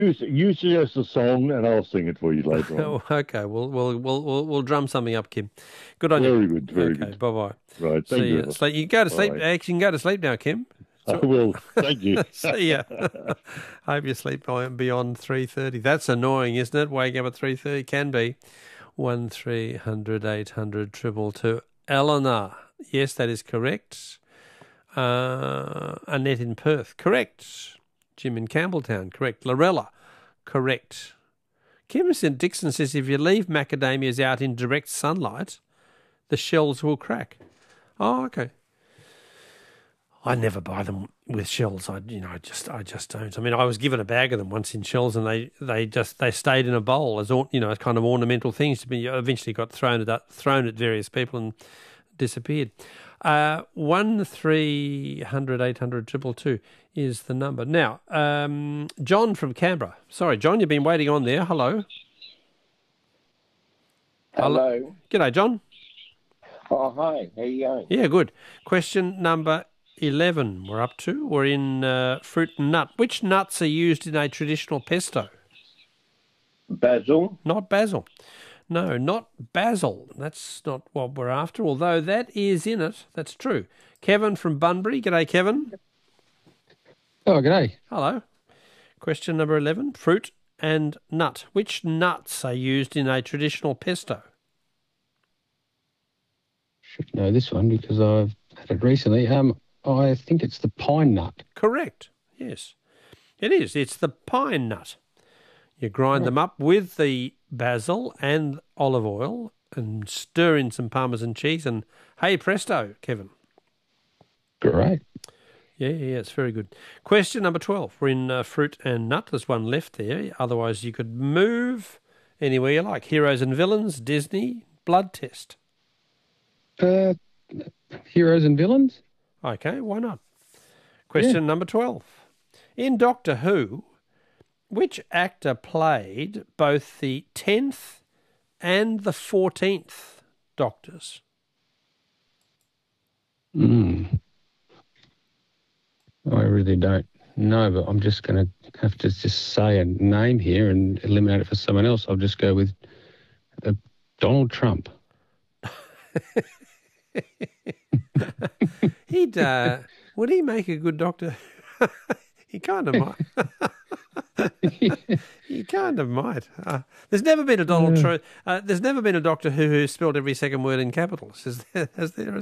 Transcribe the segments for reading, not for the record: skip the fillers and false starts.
You suggest a song, and I'll sing it for you later on. Oh, okay, we'll drum something up, Kim. Good on you. Very good, very Okay, good. bye bye. Right, thank See you very you. much. Sleep. You can go to sleep. Bye. Actually, you can go to sleep now, Kim. I will. Thank you. See ya. Hope you sleep beyond 3:30. That's annoying, isn't it? Wake up at 3:30 can be. 1300 800 222. Eleanor. Yes, that is correct. Annette in Perth. Correct. Jim in Campbelltown. Correct. Lorella. Correct. Kim Dixon says if you leave macadamias out in direct sunlight, the shells will crack. Oh, okay. I never buy them with shells. I just don't. I mean, I was given a bag of them once in shells, and they stayed in a bowl as as kind of ornamental things. To be eventually got thrown at various people and disappeared. 1300 800 222 is the number. Now, John from Canberra. Sorry, John, you've been waiting on there. Hello. Hello. G'day, John. Oh, hi. How you going? Yeah, good. Question number 11 we're up to. We're in fruit and nut. Which nuts are used in a traditional pesto? Basil? Not basil. No, not basil. That's not what we're after, although that is in it. That's true. Kevin from Bunbury. G'day, Kevin. Oh, g'day. Hello. Question number 11. Fruit and nut. Which nuts are used in a traditional pesto? Should know this one because I've had it recently. I think it's the pine nut. Correct. Yes, it is. It's the pine nut. You grind them up with the basil and olive oil and stir in some Parmesan cheese and hey presto, Kevin. Great. Yeah, it's very good. Question number 12. We're in fruit and nut. There's one left there. Otherwise, you could move anywhere you like. Heroes and villains, Disney, blood test. Heroes and villains? Okay, why not? Question number 12. In Doctor Who, which actor played both the 10th and the 14th Doctors? I really don't know, but I'm just going to have to just say a name here and eliminate it for someone else. I'll just go with Donald Trump. Would he make a good doctor? He kind of might. He kind of might. There's never been a there's never been a Doctor Who spelled every second word in capitals. Has there?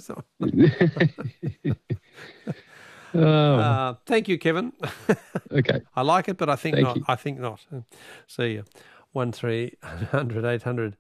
Thank you, Kevin. Okay. I like it, but I think Thank not. you. I think not. See you. 1300 800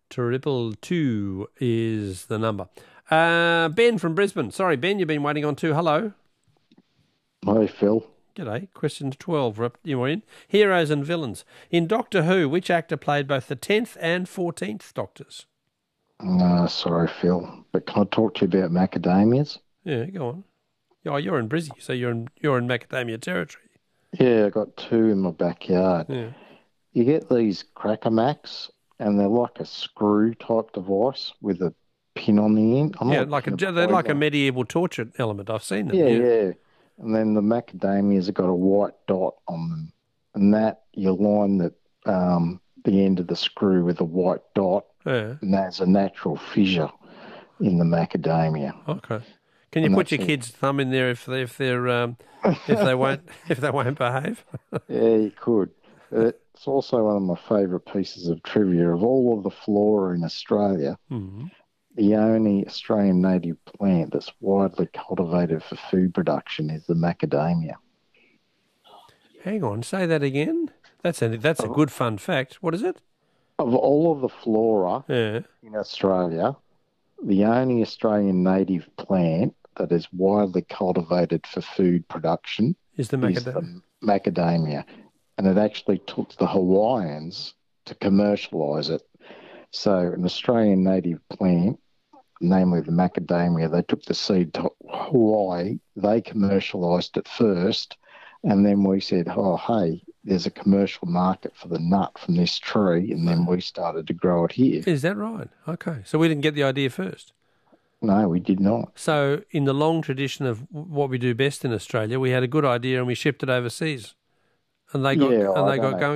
222 is the number. Ben from Brisbane. Sorry, Ben, you've been waiting on too. Hello. Hi, Phil. G'day. Question 12. You were in. Heroes and villains. In Doctor Who, which actor played both the 10th and 14th Doctors? Sorry, Phil, but can I talk to you about macadamias? Yeah, go on. Oh, you're in Brizzy, so you're in macadamia territory. Yeah, I got two in my backyard. Yeah. You get these Cracker Macs, and they're like a screw type device with a pin on the end. They're like a medieval torture element. I've seen them. Yeah. And then the macadamias have got a white dot on them, and that you line the end of the screw with a white dot, and there's a natural fissure in the macadamia. Okay. Can you put your kid's thumb in there if they won't behave? Yeah, you could. It's also one of my favourite pieces of trivia. Of all of the flora in Australia, the only Australian native plant that's widely cultivated for food production is the macadamia. Hang on, say that again. That's a good fun fact. What is it? Of all of the flora in Australia, the only Australian native plant that is widely cultivated for food production is the macadamia. And it actually took the Hawaiians to commercialise it. So an Australian native plant, namely the macadamia, they took the seed to Hawaii, they commercialised it first, and then we said, oh, hey, there's a commercial market for the nut from this tree, and then we started to grow it here. Is that right? Okay. So we didn't get the idea first? No, we did not. So in the long tradition of what we do best in Australia, we had a good idea and we shipped it overseas. And they got Yeah, I don't going. know.